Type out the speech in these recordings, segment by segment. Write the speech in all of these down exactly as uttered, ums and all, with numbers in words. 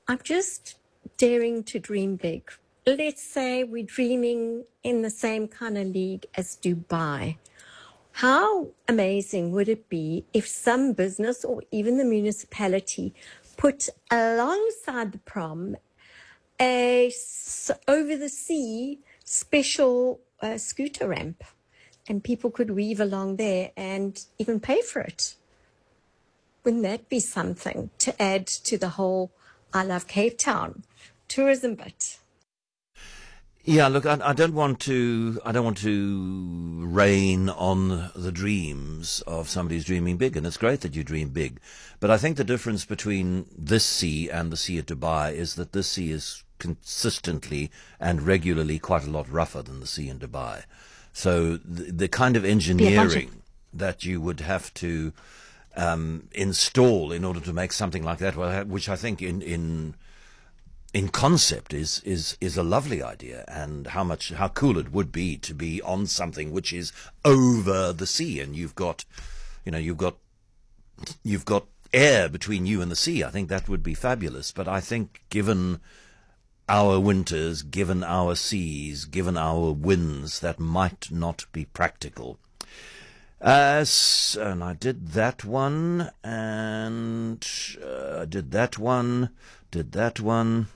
I'm just daring to dream big. Let's say we're dreaming in the same kind of league as Dubai. How amazing would it be if some business or even the municipality put alongside the prom a s- over the sea special uh, scooter ramp, and people could weave along there and even pay for it? Wouldn't that be something to add to the whole I Love Cape Town tourism bit? Yeah, look, I, I don't want to. I don't want to rain on the dreams of somebody who's dreaming big, and it's great that you dream big. But I think the difference between this sea and the sea at Dubai is that this sea is consistently and regularly quite a lot rougher than the sea in Dubai. So the, the kind of engineering that you would have to um, install in order to make something like that, well, which I think in in in concept is is is a lovely idea, and how much how cool it would be to be on something which is over the sea, and you've got you know you've got you've got air between you and the sea. I think that would be fabulous. But I think given our winters, given our seas, given our winds, that might not be practical. Uh, and I did that one, and uh, I did that one, did that one.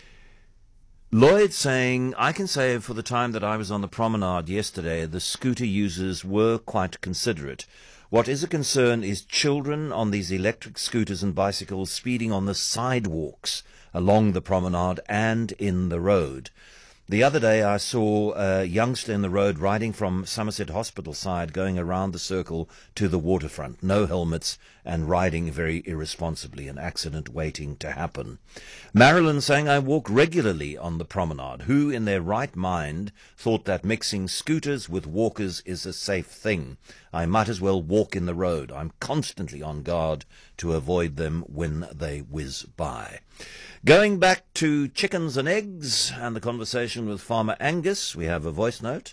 Lloyd saying, I can say for the time that I was on the promenade yesterday, the scooter users were quite considerate. What is a concern is children on these electric scooters and bicycles speeding on the sidewalks along the promenade and in the road. The other day I saw a youngster in the road riding from Somerset Hospital side going around the circle to the waterfront. No helmets and riding very irresponsibly, an accident waiting to happen. Marilyn saying, I walk regularly on the promenade. Who in their right mind thought that mixing scooters with walkers is a safe thing? I might as well walk in the road. I'm constantly on guard to avoid them when they whiz by. Going back to chickens and eggs and the conversation with Farmer Angus, we have a voice note.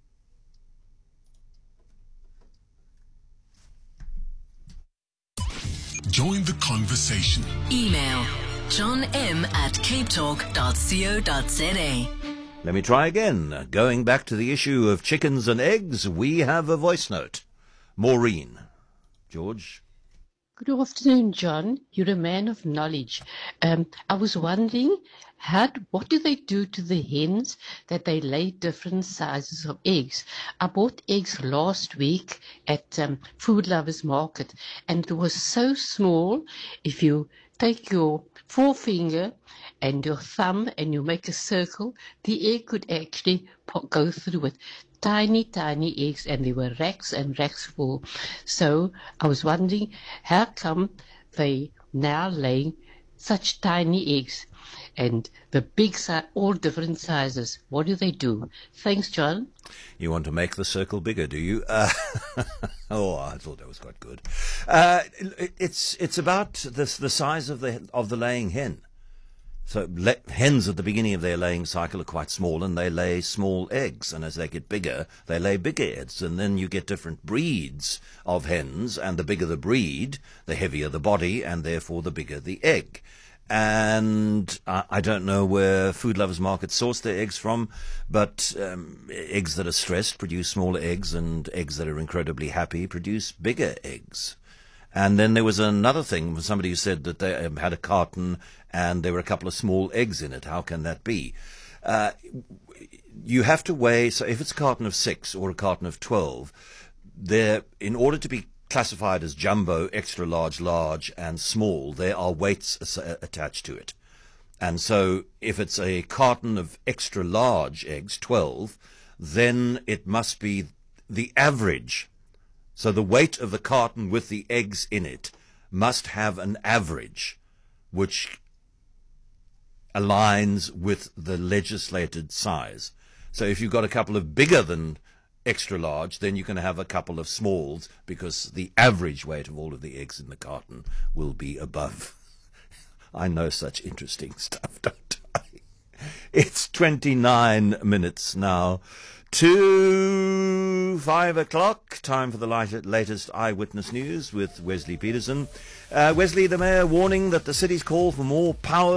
Join the conversation. Email john m at capetalk dot co dot za. Let me try again. Going back to the issue of chickens and eggs, we have a voice note. Maureen. George. Good afternoon, John. You're a man of knowledge. Um, I was wondering, how, what do they do to the hens that they lay different sizes of eggs? I bought eggs last week at um, Food Lovers Market, and it was so small. If you take your forefinger and your thumb and you make a circle, the egg could actually go through it. Tiny, tiny eggs, and there were racks and racks full. So I was wondering, how come they now laying such tiny eggs, and the big size, all different sizes? What do they do? Thanks, John. You want to make the circle bigger, do you? Uh, oh, I thought that was quite good. Uh, it, it's it's about this, the size of the of the laying hen. So le- hens at the beginning of their laying cycle are quite small, and they lay small eggs. And as they get bigger, they lay bigger eggs. And then you get different breeds of hens, and the bigger the breed, the heavier the body, and therefore the bigger the egg. And I, I don't know where Food Lovers Market source their eggs from, but um, eggs that are stressed produce smaller eggs, and eggs that are incredibly happy produce bigger eggs. And then there was another thing, somebody who said that they had a carton and there were a couple of small eggs in it. How can that be? Uh, you have to weigh, so if it's a carton of six or a carton of twelve, there, in order to be classified as jumbo, extra large, large, and small, there are weights attached to it. And so if it's a carton of extra large eggs, twelve, then it must be the average. So the weight of the carton with the eggs in it must have an average which aligns with the legislated size. So if you've got a couple of bigger than extra large, then you can have a couple of smalls, because the average weight of all of the eggs in the carton will be above. I know such interesting stuff, don't I? It's twenty-nine minutes now to five o'clock. Time for the latest eyewitness news with Wesley Peterson. Uh, Wesley, the mayor warning that the city's call for more power